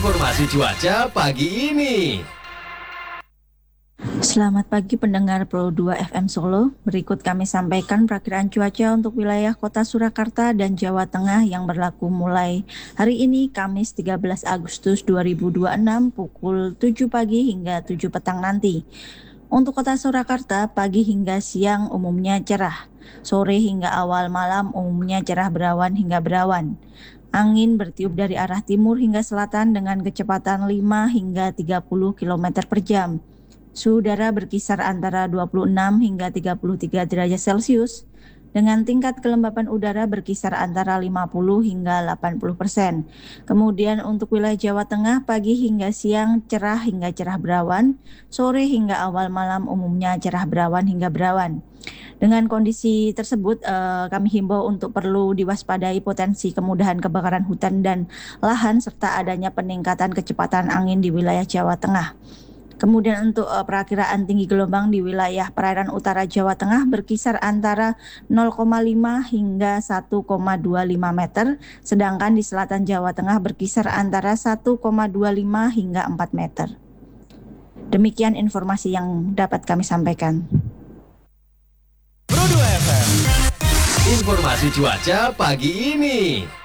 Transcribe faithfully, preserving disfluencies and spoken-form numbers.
Informasi cuaca pagi ini. Selamat pagi pendengar Pro dua F M Solo. Berikut kami sampaikan perakiraan cuaca untuk wilayah Kota Surakarta dan Jawa Tengah yang berlaku mulai hari ini Kamis tiga belas Agustus dua ribu dua puluh enam pukul tujuh pagi hingga tujuh petang nanti. Untuk Kota Surakarta, pagi hingga siang umumnya cerah. Sore hingga awal malam umumnya cerah berawan hingga berawan. Angin bertiup dari arah timur hingga selatan dengan kecepatan lima hingga tiga puluh kilometer per jam. Suhu udara berkisar antara dua puluh enam hingga tiga puluh tiga derajat Celcius dengan tingkat kelembapan udara berkisar antara lima puluh hingga delapan puluh persen. Kemudian untuk wilayah Jawa Tengah pagi hingga siang cerah hingga cerah berawan, sore hingga awal malam umumnya cerah berawan hingga berawan. Dengan kondisi tersebut, eh, kami himbau untuk perlu diwaspadai potensi kemudahan kebakaran hutan dan lahan serta adanya peningkatan kecepatan angin di wilayah Jawa Tengah. Kemudian untuk uh, perakiraan tinggi gelombang di wilayah perairan utara Jawa Tengah berkisar antara nol koma lima hingga satu koma dua lima meter, sedangkan di selatan Jawa Tengah berkisar antara satu koma dua lima hingga empat meter. Demikian informasi yang dapat kami sampaikan. Pro dua F M. Informasi cuaca pagi ini.